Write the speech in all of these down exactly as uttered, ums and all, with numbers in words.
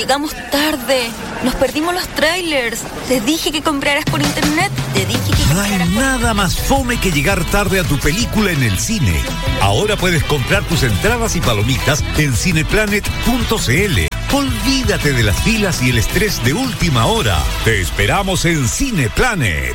llegamos tarde. Nos perdimos los trailers. Te dije que compraras por internet. Te dije que No hay nada más fome que llegar tarde a tu película en el cine. Ahora puedes comprar tus entradas y palomitas en cineplanet punto c l. Olvídate de las filas y el estrés de última hora. Te esperamos en Cineplanet.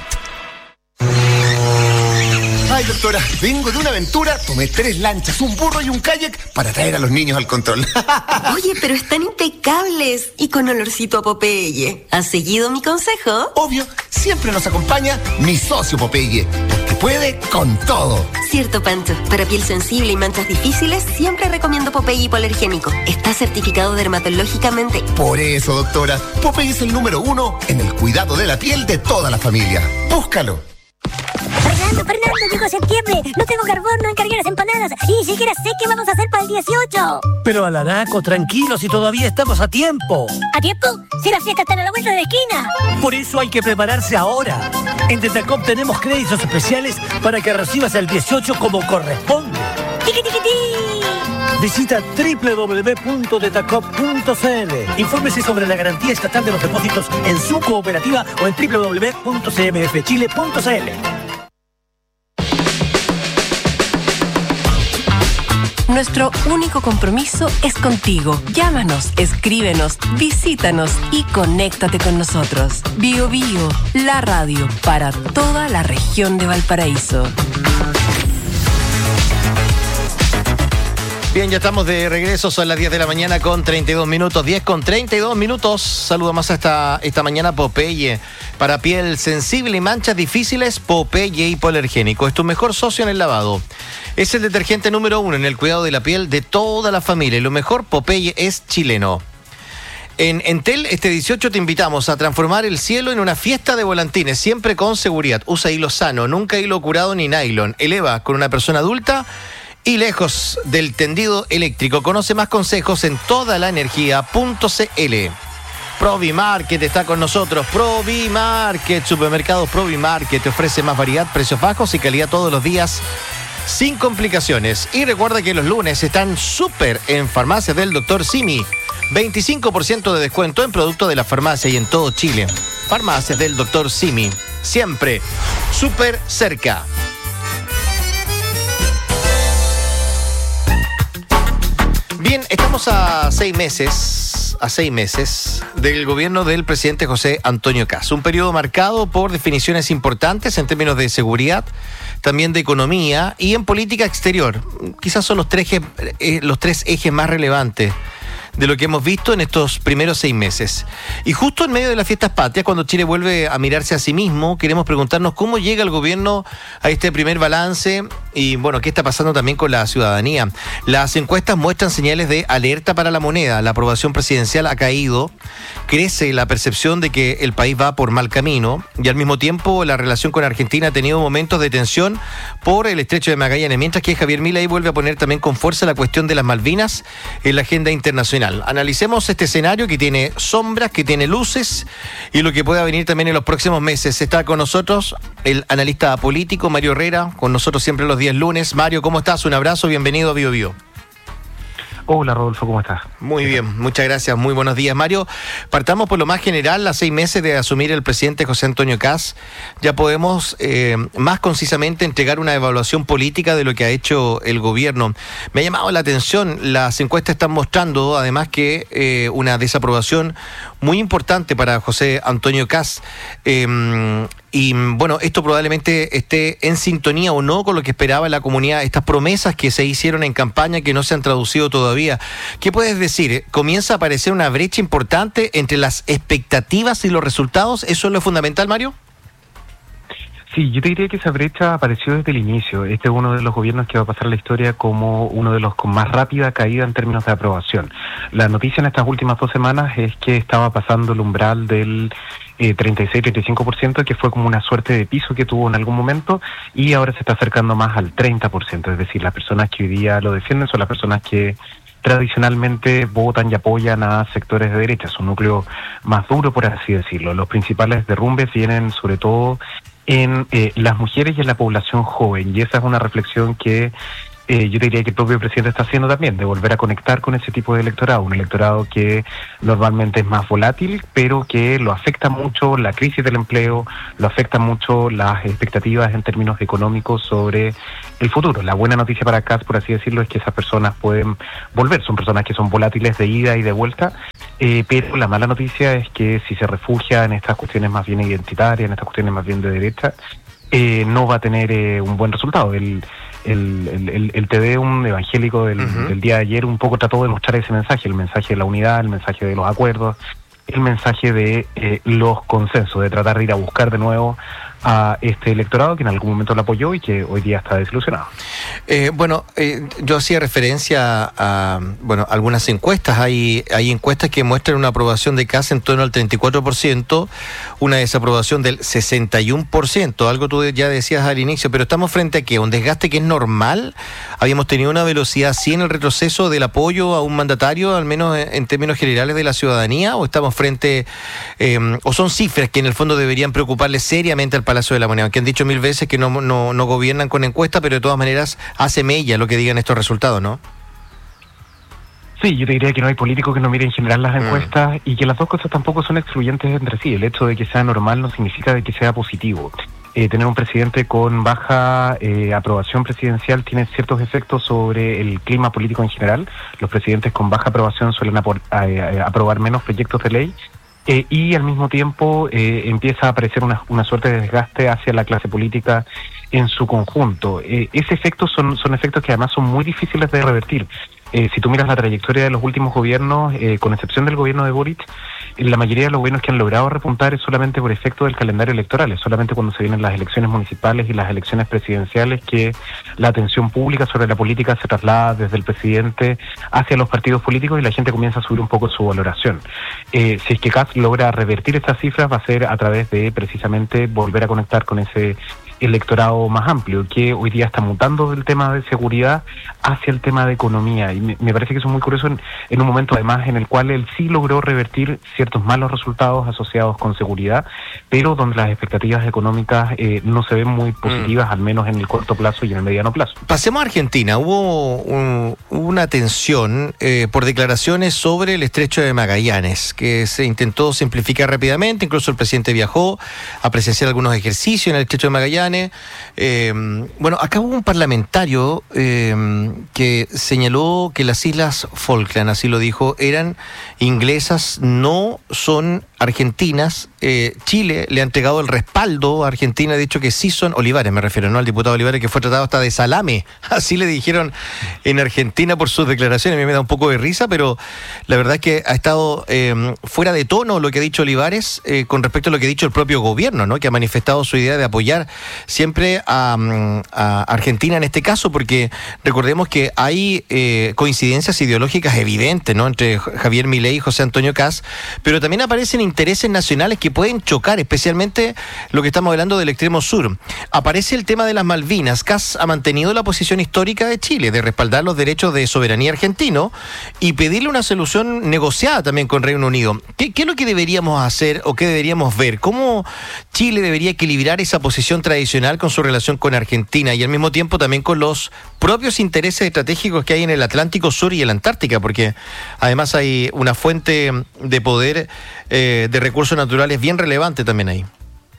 Ay, doctora, vengo de una aventura, tomé tres lanchas, un burro y un kayak para traer a los niños al control. Oye, pero están impecables y con olorcito a Popeye. ¿Has seguido mi consejo? Obvio, siempre nos acompaña mi socio Popeye, porque puede con todo. Cierto, Pancho. Para piel sensible y manchas difíciles, siempre recomiendo Popeye hipoalergénico. Está certificado dermatológicamente. Por eso, doctora, Popeye es el número uno en el cuidado de la piel de toda la familia. Búscalo. Fernando, Fernando, llegó septiembre. No tengo carbón, no encargué las empanadas. Y ni siquiera sé qué vamos a hacer para el dieciocho. Pero Alaraco, tranquilo, si todavía estamos a tiempo. ¿A tiempo? Si las fiestas están a la vuelta de la esquina. Por eso hay que prepararse ahora. En Tetacop tenemos créditos especiales para que recibas el dieciocho como corresponde. ¡Tiqui, tiqui, ti! Visita doble u doble u doble u punto tetacop punto c l. Infórmese sobre la garantía estatal de los depósitos en su cooperativa o en doble u doble u doble u punto c m f chile punto c l. Nuestro único compromiso es contigo. Llámanos, escríbenos, visítanos y conéctate con nosotros. Bio Bio, la radio para toda la región de Valparaíso. Bien, ya estamos de regreso, son las diez de la mañana con treinta y dos minutos, diez con treinta y dos minutos. Saludamos esta, esta mañana Popeye. Para piel sensible y manchas difíciles, Popeye hipoalergénico. Es tu mejor socio en el lavado. Es el detergente número uno en el cuidado de la piel de toda la familia. Y lo mejor, Popeye es chileno. En Entel, este dieciocho te invitamos a transformar el cielo en una fiesta de volantines, siempre con seguridad. Usa hilo sano, nunca hilo curado ni nylon. Eleva con una persona adulta y lejos del tendido eléctrico. Conoce más consejos en toda la energía punto c l. Provimarket está con nosotros. Provimarket, supermercados Provimarket te ofrece más variedad, precios bajos y calidad todos los días sin complicaciones. Y recuerda que los lunes están súper en Farmacias del doctor Simi. veinticinco por ciento de descuento en productos de la farmacia y en todo Chile. Farmacias del doctor Simi. Siempre súper cerca. Bien, estamos a seis meses, a seis meses del gobierno del presidente José Antonio Kast. Un periodo marcado por definiciones importantes en términos de seguridad, también de economía y en política exterior. Quizás son los tres, eh, los tres ejes más relevantes de lo que hemos visto en estos primeros seis meses. Y justo en medio de las fiestas patrias, cuando Chile vuelve a mirarse a sí mismo, queremos preguntarnos cómo llega el gobierno a este primer balance y, bueno, qué está pasando también con la ciudadanía. Las encuestas muestran señales de alerta para la moneda. La aprobación presidencial ha caído, crece la percepción de que el país va por mal camino y al mismo tiempo la relación con Argentina ha tenido momentos de tensión por el estrecho de Magallanes, mientras que Javier Milei vuelve a poner también con fuerza la cuestión de las Malvinas en la agenda internacional. Analicemos este escenario que tiene sombras, que tiene luces y lo que pueda venir también en los próximos meses. Está con nosotros el analista político Mario Herrera, con nosotros siempre los días lunes. Mario, ¿cómo estás? Un abrazo, bienvenido a Bio Bio. Hola Rodolfo, ¿cómo estás? Muy bien, muchas gracias, muy buenos días. Mario, partamos por lo más general, a seis meses de asumir el presidente José Antonio Kast, ya podemos eh, más concisamente entregar una evaluación política de lo que ha hecho el gobierno. Me ha llamado la atención, las encuestas están mostrando además que eh, una desaprobación muy importante para José Antonio Kast. Eh, Y bueno, esto probablemente esté en sintonía o no con lo que esperaba la comunidad, estas promesas que se hicieron en campaña que no se han traducido todavía. ¿Qué puedes decir? ¿Comienza a aparecer una brecha importante entre las expectativas y los resultados? ¿Eso es lo fundamental, Mario? Sí, yo te diría que esa brecha apareció desde el inicio. Este es uno de los gobiernos que va a pasar a la historia como uno de los con más rápida caída en términos de aprobación. La noticia en estas últimas dos semanas es que estaba pasando el umbral del eh, treinta y seis a treinta y cinco por ciento, que fue como una suerte de piso que tuvo en algún momento, y ahora se está acercando más al treinta por ciento. Es decir, las personas que hoy día lo defienden son las personas que tradicionalmente votan y apoyan a sectores de derecha, es un núcleo más duro, por así decirlo. Los principales derrumbes vienen sobre todo en eh, las mujeres y en la población joven, y esa es una reflexión que eh, yo diría que el propio presidente está haciendo también, de volver a conectar con ese tipo de electorado, un electorado que normalmente es más volátil, pero que lo afecta mucho la crisis del empleo, lo afecta mucho las expectativas en términos económicos sobre el futuro. La buena noticia para Kast, por así decirlo, es que esas personas pueden volver, son personas que son volátiles de ida y de vuelta, eh, pero la mala noticia es que si se refugia en estas cuestiones más bien identitarias, en estas cuestiones más bien de derecha, eh, no va a tener eh, un buen resultado. El, el, el, el, el Te Deum evangélico del, uh-huh. del día de ayer un poco trató de mostrar ese mensaje, el mensaje de la unidad, el mensaje de los acuerdos, el mensaje de eh, los consensos, de tratar de ir a buscar de nuevo a este electorado que en algún momento lo apoyó y que hoy día está desilusionado. Eh, bueno, eh, yo hacía referencia a bueno algunas encuestas. Hay hay encuestas que muestran una aprobación de Kast en torno al treinta y cuatro por ciento, una desaprobación del sesenta y uno por ciento, algo tú ya decías al inicio, pero estamos frente a ¿qué? ¿Un desgaste que es normal? ¿Habíamos tenido una velocidad así en el retroceso del apoyo a un mandatario, al menos en, en términos generales de la ciudadanía? ¿O estamos frente, eh, o son cifras que en el fondo deberían preocuparle seriamente al Palacio de la Moneda, que han dicho mil veces que no, no, no gobiernan con encuestas, pero de todas maneras hace mella lo que digan estos resultados, ¿no? Sí, yo te diría que no hay político que no mire en general las encuestas mm. y que las dos cosas tampoco son excluyentes entre sí. El hecho de que sea normal no significa de que sea positivo. Eh, tener un presidente con baja eh, aprobación presidencial tiene ciertos efectos sobre el clima político en general. Los presidentes con baja aprobación suelen apor- a, a, aprobar menos proyectos de ley. Eh, y al mismo tiempo eh, empieza a aparecer una, una suerte de desgaste hacia la clase política en su conjunto. Eh, ese efecto son, son efectos que además son muy difíciles de revertir. Eh, si tú miras la trayectoria de los últimos gobiernos, eh, con excepción del gobierno de Boric, la mayoría de los gobiernos que han logrado repuntar es solamente por efecto del calendario electoral, es solamente cuando se vienen las elecciones municipales y las elecciones presidenciales que la atención pública sobre la política se traslada desde el presidente hacia los partidos políticos y la gente comienza a subir un poco su valoración. Eh, si es que Kast logra revertir estas cifras, va a ser a través de precisamente volver a conectar con ese electorado más amplio, que hoy día está mutando del tema de seguridad hacia el tema de economía, y me, me parece que eso es muy curioso en, en un momento además en el cual él sí logró revertir ciertos malos resultados asociados con seguridad, pero donde las expectativas económicas eh, no se ven muy positivas, mm. al menos en el corto plazo y en el mediano plazo. Pasemos a Argentina. Hubo un, una tensión eh, por declaraciones sobre el estrecho de Magallanes, que se intentó simplificar rápidamente, incluso el presidente viajó a presenciar algunos ejercicios en el estrecho de Magallanes. Eh, bueno, acá hubo un parlamentario eh, que señaló que las Islas Falkland, así lo dijo, eran inglesas, no son argentinas. Eh, Chile le ha entregado el respaldo a Argentina, ha dicho que sí son, Olivares me refiero, ¿no? Al diputado Olivares, que fue tratado hasta de salame, así le dijeron en Argentina por sus declaraciones. A mí me da un poco de risa, pero la verdad es que ha estado eh, fuera de tono lo que ha dicho Olivares eh, con respecto a lo que ha dicho el propio gobierno, ¿no? Que ha manifestado su idea de apoyar siempre a, a Argentina en este caso, porque recordemos que hay eh, coincidencias ideológicas evidentes, ¿no? Entre Javier Milei y José Antonio Kast, pero también aparecen intereses nacionales que pueden chocar, especialmente lo que estamos hablando del extremo sur. Aparece el tema de las Malvinas. Kast ha mantenido la posición histórica de Chile de respaldar los derechos de soberanía argentino y pedirle una solución negociada también con Reino Unido. ¿Qué, qué es lo que deberíamos hacer o qué deberíamos ver? ¿Cómo Chile debería equilibrar esa posición tradicional con su relación con Argentina y al mismo tiempo también con los propios intereses estratégicos que hay en el Atlántico Sur y el Antártica? Porque además hay una fuente de poder eh, de recursos naturales bien relevante también ahí.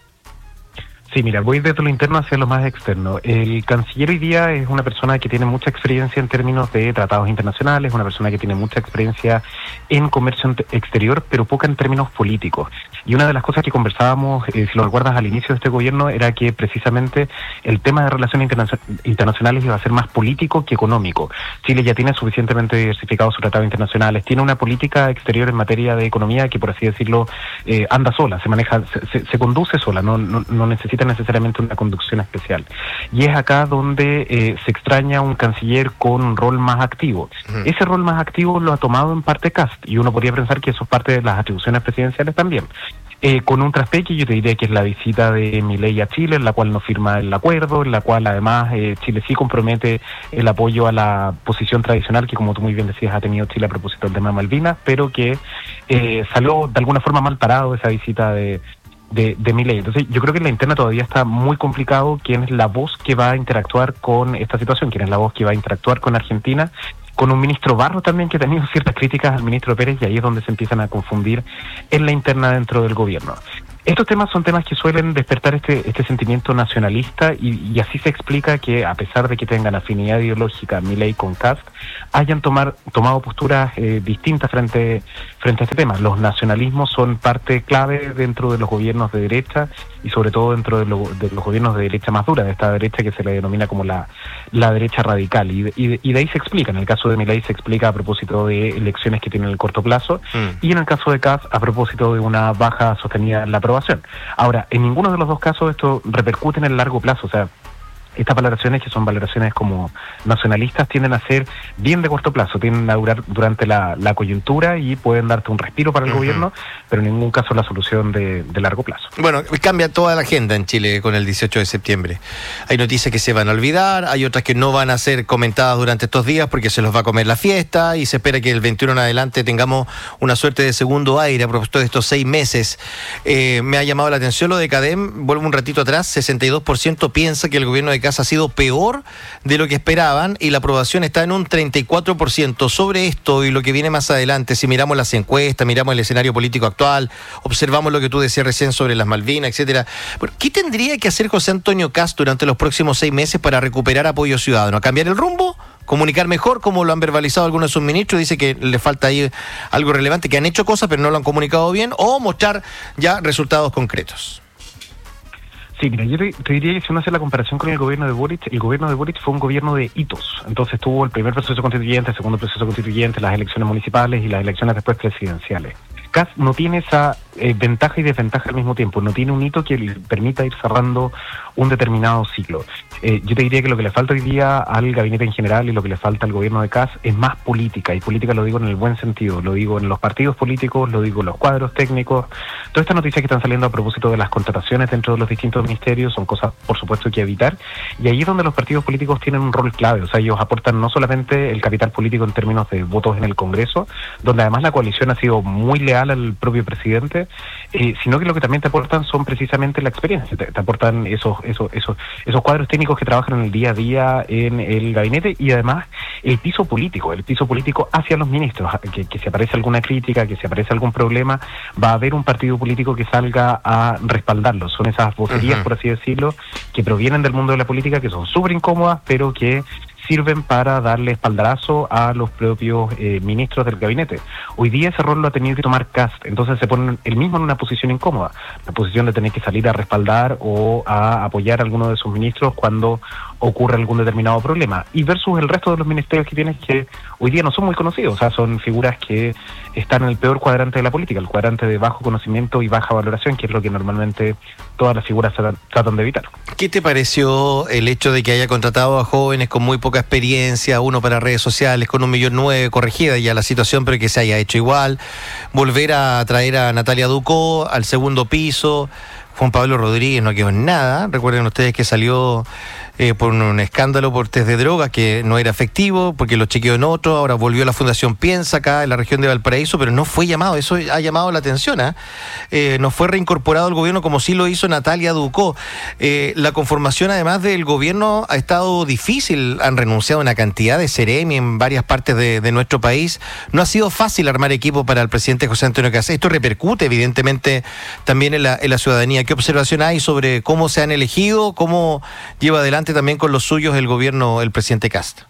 Sí, mira, voy desde lo interno hacia lo más externo. El canciller hoy día es una persona que tiene mucha experiencia en términos de tratados internacionales, una persona que tiene mucha experiencia en comercio exterior, pero poca en términos políticos. Y una de las cosas que conversábamos, eh, si lo recuerdas, al inicio de este gobierno, era que precisamente el tema de relaciones interna- internacionales iba a ser más político que económico. Chile ya tiene suficientemente diversificado sus tratados internacionales, tiene una política exterior en materia de economía que, por así decirlo, eh, anda sola, se maneja, se, se, se conduce sola, no, no, no necesita necesariamente una conducción especial. Y es acá donde eh, se extraña un canciller con un rol más activo. Uh-huh. Ese rol más activo lo ha tomado en parte Kast, y uno podría pensar que eso es parte de las atribuciones presidenciales también. Eh, con un traspeque, yo te diría que es la visita de Milei a Chile, en la cual no firma el acuerdo, en la cual además eh, Chile sí compromete el apoyo a la posición tradicional que, como tú muy bien decías, ha tenido Chile a propósito del tema Malvinas, pero que eh, salió de alguna forma mal parado esa visita de de, de Milei. Entonces, yo creo que en la interna todavía está muy complicado quién es la voz que va a interactuar con esta situación, quién es la voz que va a interactuar con Argentina, con un ministro Barro también que ha tenido ciertas críticas al ministro Pérez, y ahí es donde se empiezan a confundir en la interna dentro del gobierno. Estos temas son temas que suelen despertar este este sentimiento nacionalista y, y así se explica que, a pesar de que tengan afinidad ideológica Milei con Kast, hayan tomar, tomado posturas eh, distintas frente, frente a este tema. Los nacionalismos son parte clave dentro de los gobiernos de derecha y sobre todo dentro de, lo, de los gobiernos de derecha más dura, de esta derecha que se le denomina como la, la derecha radical. Y de, y, de, y de ahí se explica, en el caso de Milei se explica a propósito de elecciones que tienen el corto plazo, mm. y en el caso de Kast a propósito de una baja sostenida en la aprobación. Ahora, en ninguno de los dos casos esto repercute en el largo plazo, o sea, estas valoraciones, que son valoraciones como nacionalistas, tienden a ser bien de corto plazo, tienden a durar durante la, la coyuntura y pueden darte un respiro para el uh-huh. gobierno, pero en ningún caso la solución de, de largo plazo. Bueno, cambia toda la agenda en Chile con el dieciocho de septiembre. Hay noticias que se van a olvidar, hay otras que no van a ser comentadas durante estos días porque se los va a comer la fiesta, y se espera que el veintiuno en adelante tengamos una suerte de segundo aire a propósito de estos seis meses. Eh, me ha llamado la atención lo de CADEM, vuelvo un ratito atrás, sesenta y dos por ciento piensa que el gobierno de ha sido peor de lo que esperaban, y la aprobación está en un treinta y cuatro por ciento. Sobre esto y lo que viene más adelante, si miramos las encuestas, miramos el escenario político actual, observamos lo que tú decías recién sobre las Malvinas, etcétera, ¿qué tendría que hacer José Antonio Kast durante los próximos seis meses para recuperar apoyo ciudadano? ¿A cambiar el rumbo? ¿Comunicar mejor, como lo han verbalizado algunos de sus ministros? Dice que le falta ahí algo relevante, que han hecho cosas pero no lo han comunicado bien, o mostrar ya resultados concretos. Sí, mira, yo te, te diría que si uno hace la comparación con el gobierno de Boric, el gobierno de Boric fue un gobierno de hitos. Entonces tuvo el primer proceso constituyente, el segundo proceso constituyente, las elecciones municipales y las elecciones después presidenciales. Kast no tiene esa eh, ventaja y desventaja al mismo tiempo, no tiene un hito que le permita ir cerrando un determinado ciclo. Eh, yo te diría que lo que le falta hoy día al gabinete en general y lo que le falta al gobierno de Kast es más política, y política lo digo en el buen sentido, lo digo en los partidos políticos, lo digo en los cuadros técnicos. Todas estas noticias que están saliendo a propósito de las contrataciones dentro de los distintos ministerios son cosas, por supuesto, que evitar, y ahí es donde los partidos políticos tienen un rol clave. O sea, ellos aportan no solamente el capital político en términos de votos en el Congreso, donde además la coalición ha sido muy leal al propio presidente, eh, sino que lo que también te aportan son precisamente la experiencia, te, te aportan esos, esos, esos, esos cuadros técnicos que trabajan en el día a día en el gabinete, y además el piso político, el piso político hacia los ministros, que, que si aparece alguna crítica, que si aparece algún problema, va a haber un partido político que salga a respaldarlo. Son esas vocerías, uh-huh. por así decirlo, que provienen del mundo de la política, que son súper incómodas, pero que sirven para darle espaldarazo a los propios eh, ministros del gabinete. Hoy día ese rol lo ha tenido que tomar Kast, entonces se pone él mismo en una posición incómoda, la posición de tener que salir a respaldar o a apoyar a alguno de sus ministros cuando ocurre algún determinado problema, y versus el resto de los ministerios que tienen, que hoy día no son muy conocidos, o sea, son figuras que están en el peor cuadrante de la política, el cuadrante de bajo conocimiento y baja valoración, que es lo que normalmente todas las figuras tratan de evitar. ¿Qué te pareció el hecho de que haya contratado a jóvenes con muy poca experiencia, uno para redes sociales, con un millón nueve, corregida ya la situación, pero que se haya hecho igual, volver a traer a Natalia Ducó al segundo piso? Juan Pablo Rodríguez no quedó en nada. Recuerden ustedes que salió eh, por un, un escándalo por test de drogas que no era efectivo, porque lo chequeó en otro. Ahora volvió a la Fundación Piensa acá en la región de Valparaíso, pero no fue llamado. Eso ha llamado la atención, ¿eh? Eh, no fue reincorporado al gobierno como sí lo hizo Natalia Ducó. Eh, la conformación, además del gobierno, ha estado difícil. Han renunciado a una cantidad de seremi en varias partes de, de nuestro país. No ha sido fácil armar equipo para el presidente José Antonio Kast. Esto repercute, evidentemente, también en la, en la ciudadanía. ¿Qué observación hay sobre cómo se han elegido, cómo lleva adelante también con los suyos el gobierno, el presidente Kast?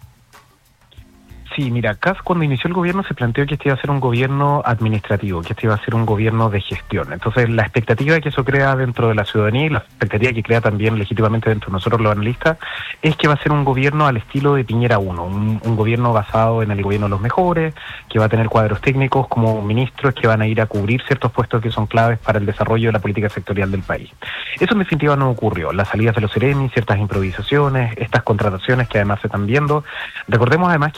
Sí, mira, Kast cuando inició el gobierno se planteó que este iba a ser un gobierno administrativo, que este iba a ser un gobierno de gestión. Entonces, la expectativa que eso crea dentro de la ciudadanía y la expectativa que crea también legítimamente dentro de nosotros los analistas es que va a ser un gobierno al estilo de Piñera uno, un, un gobierno basado en el gobierno de los mejores, que va a tener cuadros técnicos como ministros que van a ir a cubrir ciertos puestos que son claves para el desarrollo de la política sectorial del país. Eso en definitiva no ocurrió. Las salidas de los seremi, ciertas improvisaciones, estas contrataciones que además se están viendo. Recordemos además que en el mes de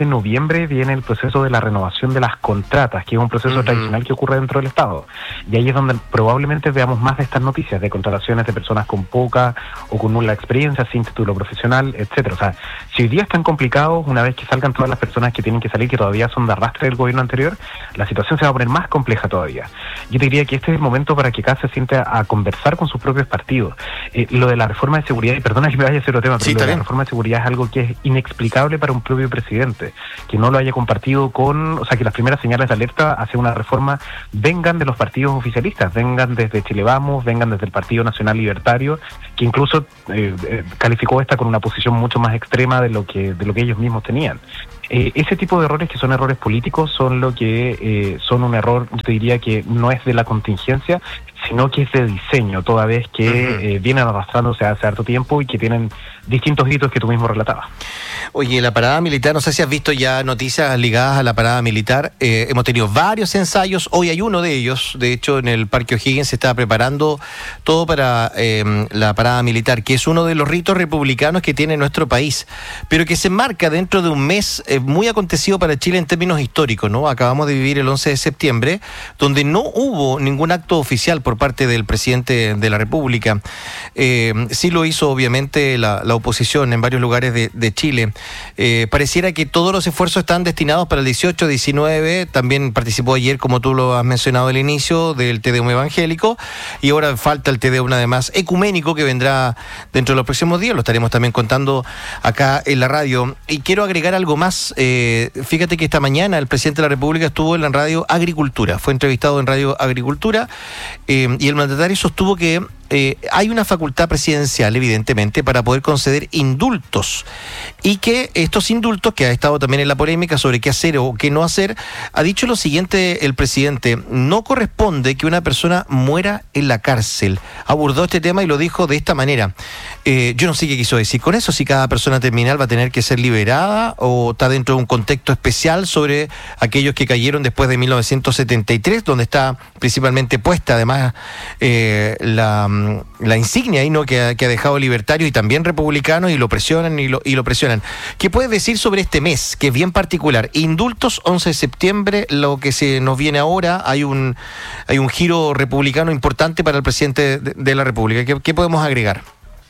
en noviembre viene el proceso de la renovación de las contratas, que es un proceso uh-huh. tradicional que ocurre dentro del Estado. Y ahí es donde probablemente veamos más de estas noticias de contrataciones de personas con poca o con nula experiencia, sin título profesional, etcétera. O sea, si hoy día están complicados, una vez que salgan todas las personas que tienen que salir, que todavía son de arrastre del gobierno anterior, la situación se va a poner más compleja todavía. Yo te diría que este es el momento para que cada se siente a, a conversar con sus propios partidos. Eh, lo de la reforma de seguridad, y perdona que me vaya a hacer otro tema, pero sí, lo de la bien. reforma de seguridad es algo que es inexplicable para un propio presidente, que no lo haya compartido con, o sea, que las primeras señales de alerta hacia una reforma vengan de los partidos oficialistas, vengan desde Chile Vamos, vengan desde el Partido Nacional Libertario, que incluso eh, eh, calificó esta con una posición mucho más extrema de lo que de lo que ellos mismos tenían. Eh, ese tipo de errores que son errores políticos son lo que eh, son un error, yo te diría que no es de la contingencia, sino que es de diseño, toda vez que uh-huh. eh, vienen arrastrándose hace harto tiempo y que tienen distintos hitos que tú mismo relatabas. Oye, la parada militar, no sé si has visto ya noticias ligadas a la parada militar. Eh, hemos tenido varios ensayos, hoy hay uno de ellos, de hecho en el Parque O'Higgins se está preparando todo para eh, la parada militar, que es uno de los ritos republicanos que tiene nuestro país, pero que se enmarca dentro de un mes eh, muy acontecido para Chile en términos históricos, ¿no? Acabamos de vivir el once de septiembre, donde no hubo ningún acto oficial por parte del presidente de la República. Eh, sí lo hizo obviamente la, la oposición en varios lugares de, de Chile. Eh, pareciera que todos los esfuerzos están destinados para el dieciocho, diecinueve, también participó ayer, como tú lo has mencionado al inicio, del Te Deum evangélico, y ahora falta el Te Deum además ecuménico que vendrá dentro de los próximos días, lo estaremos también contando acá en la radio. Y quiero agregar algo más, eh, fíjate que esta mañana el presidente de la República estuvo en la radio Agricultura, fue entrevistado en Radio Agricultura, eh, y el mandatario sostuvo que Eh, hay una facultad presidencial, evidentemente, para poder conceder indultos, y que estos indultos, que ha estado también en la polémica sobre qué hacer o qué no hacer, ha dicho lo siguiente el presidente: no corresponde que una persona muera en la cárcel. Abordó este tema y lo dijo de esta manera. Eh, yo no sé qué quiso decir con eso, si cada persona terminal va a tener que ser liberada o está dentro de un contexto especial sobre aquellos que cayeron después de mil novecientos setenta y tres, donde está principalmente puesta además eh, la... la insignia ahí, ¿no?, que ha, que ha dejado libertarios y también republicanos, y lo presionan y lo, y lo presionan. ¿Qué puedes decir sobre este mes, que es bien particular? Indultos, once de septiembre, lo que se nos viene ahora, hay un hay un giro republicano importante para el presidente de, de la República. ¿Qué, qué podemos agregar?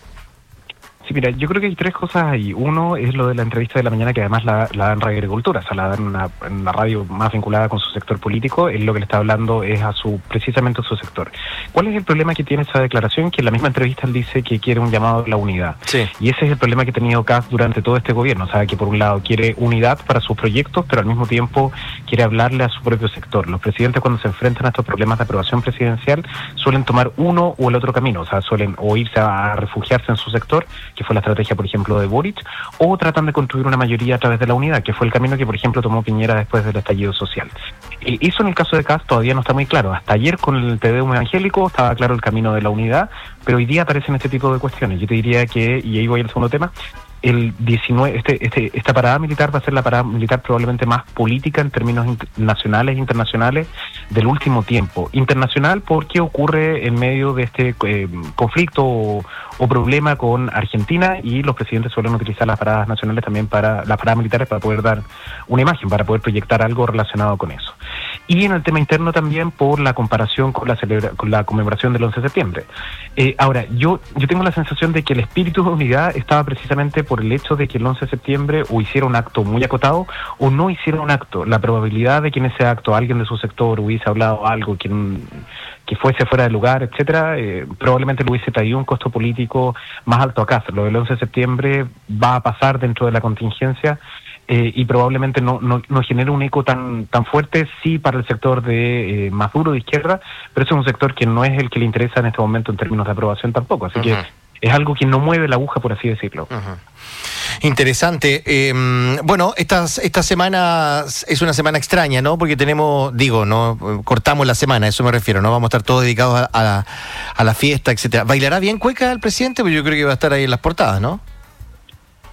Sí, mira, yo creo que hay tres cosas ahí. Uno es lo de la entrevista de la mañana, que además la, la da en Radio Agricultura, o sea, la da en una, en una radio más vinculada con su sector político. Él lo que le está hablando es a su precisamente a su sector. ¿Cuál es el problema que tiene esa declaración? Que en la misma entrevista él dice que quiere un llamado a la unidad. Sí. Y ese es el problema que ha tenido C A S durante todo este gobierno. O sea, que por un lado quiere unidad para sus proyectos, pero al mismo tiempo quiere hablarle a su propio sector. Los presidentes, cuando se enfrentan a estos problemas de aprobación presidencial, suelen tomar uno o el otro camino. O sea, suelen o irse a refugiarse en su sector, que fue la estrategia, por ejemplo, de Boric, o tratan de construir una mayoría a través de la unidad, que fue el camino que, por ejemplo, tomó Piñera después del estallido social. Y eso en el caso de C A S todavía no está muy claro. Hasta ayer con el Te Deum evangélico estaba claro el camino de la unidad, pero hoy día aparecen este tipo de cuestiones. Yo te diría que, y ahí voy al segundo tema, el diecinueve, este, este, esta parada militar va a ser la parada militar probablemente más política en términos inter- nacionales e internacionales del último tiempo. Internacional porque ocurre en medio de este eh, conflicto o, o problema con Argentina, y los presidentes suelen utilizar las paradas nacionales también para, las paradas militares para poder dar una imagen, para poder proyectar algo relacionado con eso. Y en el tema interno también por la comparación con la celebra- con la conmemoración del once de septiembre. Eh, ahora, yo, yo tengo la sensación de que el espíritu de unidad estaba precisamente por el hecho de que el once de septiembre o hiciera un acto muy acotado o no hiciera un acto. La probabilidad de que en ese acto alguien de su sector hubiese hablado algo que, que fuese fuera de lugar, etcétera, eh, probablemente le hubiese traído un costo político más alto acá. Lo del once de septiembre va a pasar dentro de la contingencia, Eh, y probablemente no, no, no genere un eco tan tan fuerte, sí, para el sector de eh, más duro de izquierda, pero ese es un sector que no es el que le interesa en este momento en términos de aprobación tampoco, así uh-huh. que es algo que no mueve la aguja, por así decirlo. Uh-huh. Interesante. Eh, bueno, esta, esta semana es una semana extraña, ¿no? Porque tenemos, digo, no cortamos la semana, a eso me refiero, ¿no? Vamos a estar todos dedicados a, a, la, a la fiesta, etcétera. ¿Bailará bien cueca el presidente? Pues yo creo que va a estar ahí en las portadas, ¿no?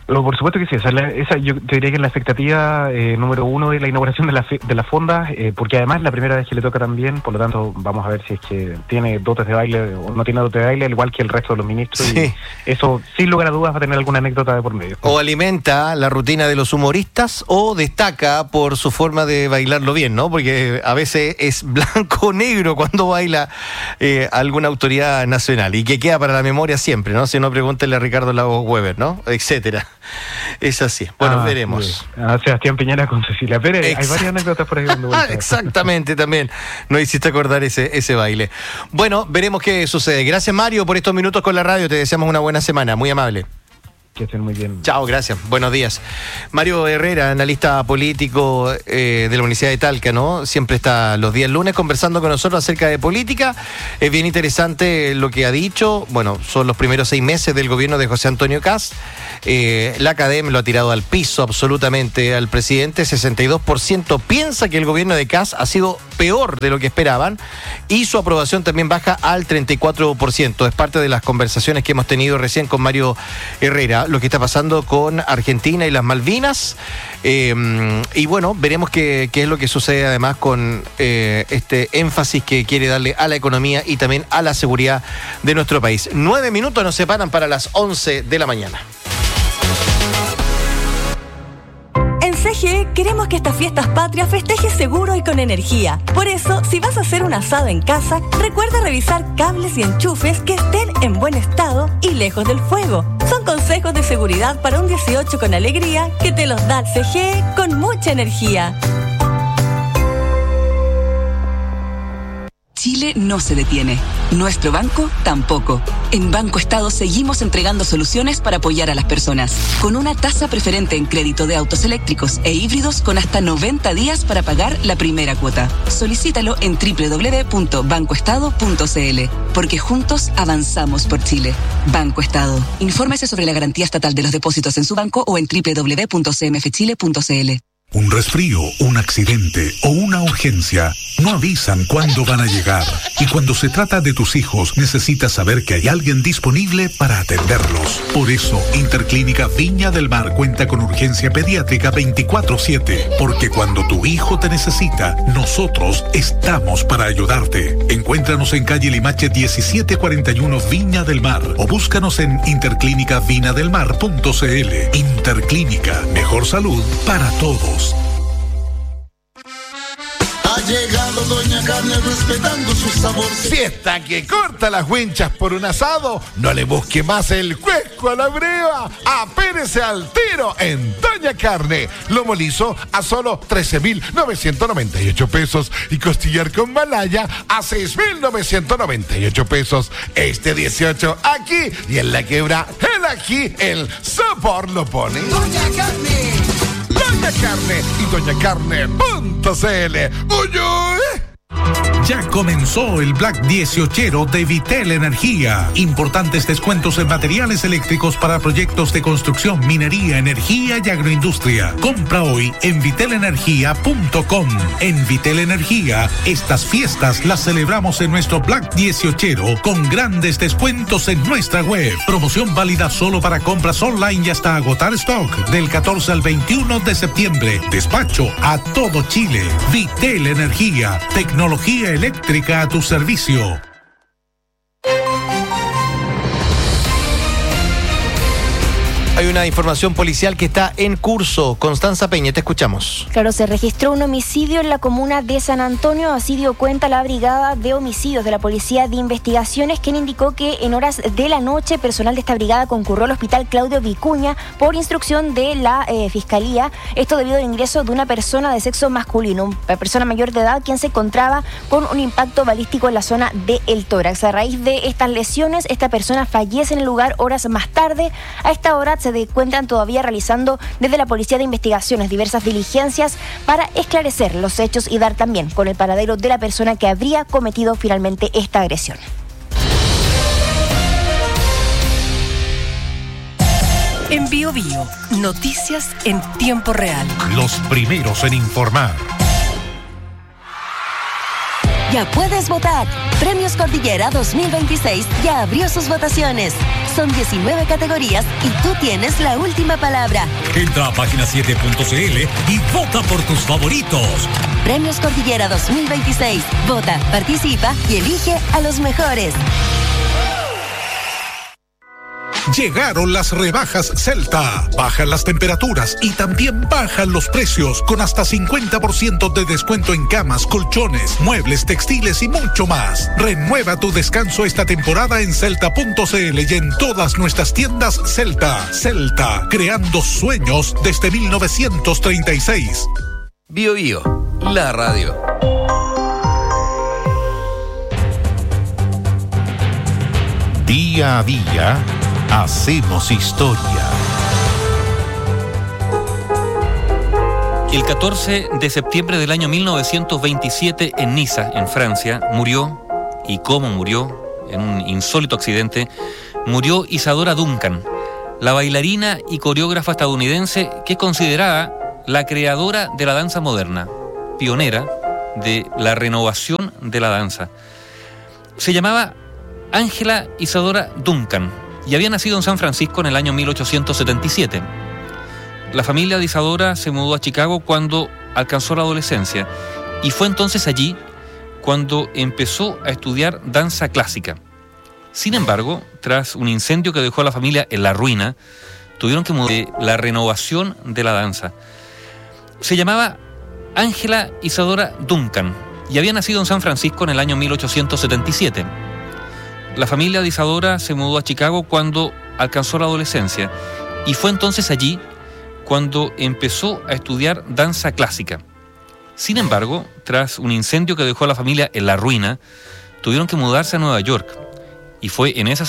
Lo, por supuesto que sí, esa, es la, esa yo te diría que es la expectativa eh, número uno de la inauguración de la de la fonda, eh, porque además es la primera vez que le toca también, por lo tanto vamos a ver si es que tiene dotes de baile o no tiene dotes de baile, al igual que el resto de los ministros, sí. Y eso sin lugar a dudas va a tener alguna anécdota de por medio. O alimenta la rutina de los humoristas o destaca por su forma de bailarlo bien, ¿no? Porque a veces es blanco o negro cuando baila eh, alguna autoridad nacional y que queda para la memoria siempre, ¿no? Si no, pregúntele a Ricardo Lagos Weber, ¿no? Etcétera. Es así. Bueno, ah, veremos. A Sebastián Piñera con Cecilia Pérez. Exacto. Hay varias anécdotas por ahí. Ah, exactamente, también. No hiciste acordar ese, ese baile. Bueno, veremos qué sucede. Gracias, Mario, por estos minutos con la radio. Te deseamos una buena semana. Muy amable. Que estén muy bien. Chao, gracias. Buenos días. Mario Herrera, analista político eh, de la Universidad de Talca, ¿no? Siempre está los días lunes conversando con nosotros acerca de política. Es bien interesante lo que ha dicho. Bueno, son los primeros seis meses del gobierno de José Antonio Kast. Eh, la Academia lo ha tirado al piso absolutamente al presidente. sesenta y dos por ciento piensa que el gobierno de Kast ha sido peor de lo que esperaban y su aprobación también baja al treinta y cuatro por ciento. Es parte de las conversaciones que hemos tenido recién con Mario Herrera. Lo que está pasando con Argentina y las Malvinas, eh, y bueno, veremos qué, qué es lo que sucede además con eh, este énfasis que quiere darle a la economía y también a la seguridad de nuestro país. Nueve minutos nos separan para las once de la mañana. En C G E queremos que estas fiestas patrias festejes seguro y con energía. Por eso, si vas a hacer un asado en casa, recuerda revisar cables y enchufes que estén en buen estado y lejos del fuego. Son consejos de seguridad para un dieciocho con alegría que te los da C G E con mucha energía. Chile no se detiene. Nuestro banco tampoco. En Banco Estado seguimos entregando soluciones para apoyar a las personas. Con una tasa preferente en crédito de autos eléctricos e híbridos con hasta noventa días para pagar la primera cuota. Solicítalo en doble u doble u doble u punto banco estado punto c l. Porque juntos avanzamos por Chile. Banco Estado. Infórmese sobre la garantía estatal de los depósitos en su banco o en doble u doble u doble u punto c m f chile punto c l. Un resfrío, un accidente o una urgencia no avisan cuándo van a llegar. Y cuando se trata de tus hijos, necesitas saber que hay alguien disponible para atenderlos. Por eso, Interclínica Viña del Mar cuenta con urgencia pediátrica veinticuatro siete. Porque cuando tu hijo te necesita, nosotros estamos para ayudarte. Encuéntranos en calle Limache diecisiete cuarenta y uno Viña del Mar o búscanos en interclínica vina del mar punto c l. Interclínica, mejor salud para todos. Ha llegado Doña Carne respetando su sabor. Fiesta que corta las winchas por un asado. No le busque más el cuesco a la breva. Apérese al tiro en Doña Carne. Lomo liso a solo trece mil novecientos noventa y ocho pesos y costillar con malaya a seis mil novecientos noventa y ocho pesos. Este dieciocho aquí y en la quebra el aquí el sabor lo pone. Doña Carne. Doña Carne y doña carne punto c l. ¡Uy, uy! Ya comenzó el Black dieciochero de Vitel Energía. Importantes descuentos en materiales eléctricos para proyectos de construcción, minería, energía y agroindustria. Compra hoy en vitel energía punto com. En Vitel Energía, estas fiestas las celebramos en nuestro Black dieciochero con grandes descuentos en nuestra web. Promoción válida solo para compras online y hasta agotar stock del catorce al veintiuno de septiembre. Despacho a todo Chile. Vitel Energía. Tecnología eléctrica a tu servicio. Hay una información policial que está en curso. Constanza Peña, te escuchamos. Claro, se registró un homicidio en la comuna de San Antonio. Así dio cuenta la Brigada de Homicidios de la Policía de Investigaciones, quien indicó que en horas de la noche personal de esta brigada concurrió al hospital Claudio Vicuña por instrucción de la eh, Fiscalía. Esto debido al ingreso de una persona de sexo masculino, una persona mayor de edad, quien se encontraba con un impacto balístico en la zona del tórax. A raíz de estas lesiones, esta persona fallece en el lugar horas más tarde. A esta hora se encuentran todavía realizando desde la Policía de Investigaciones diversas diligencias para esclarecer los hechos y dar también con el paradero de la persona que habría cometido finalmente esta agresión. En Bio Bio, noticias en tiempo real. Los primeros en informar. Ya puedes votar. Premios Cordillera dos mil veintiséis ya abrió sus votaciones. Son diecinueve categorías y tú tienes la última palabra. Entra a página siete punto c l y vota por tus favoritos. Premios Cordillera dos mil veintiséis. Vota, participa y elige a los mejores. Llegaron las rebajas Celta. Bajan las temperaturas y también bajan los precios con hasta cincuenta por ciento de descuento en camas, colchones, muebles, textiles y mucho más. Renueva tu descanso esta temporada en celta punto c l y en todas nuestras tiendas Celta. Celta, creando sueños desde mil novecientos treinta y seis. Bio Bio, la radio. Día a día hacemos historia. El catorce de septiembre del año mil novecientos veintisiete en Niza, en Francia, murió, y cómo murió, en un insólito accidente, murió Isadora Duncan, la bailarina y coreógrafa estadounidense que es considerada la creadora de la danza moderna, pionera de la renovación de la danza. Se llamaba Ángela Isadora Duncan y había nacido en San Francisco en el año mil ochocientos setenta y siete. La familia de Isadora se mudó a Chicago cuando alcanzó la adolescencia y fue entonces allí cuando empezó a estudiar danza clásica. Sin embargo, tras un incendio que dejó a la familia en la ruina, tuvieron que mudar de la renovación de la danza. Se llamaba Ángela Isadora Duncan y había nacido en San Francisco en el año mil ochocientos setenta y siete. La familia de Isadora se mudó a Chicago cuando alcanzó la adolescencia y fue entonces allí cuando empezó a estudiar danza clásica. Sin embargo, tras un incendio que dejó a la familia en la ruina, tuvieron que mudarse a Nueva York y fue en esa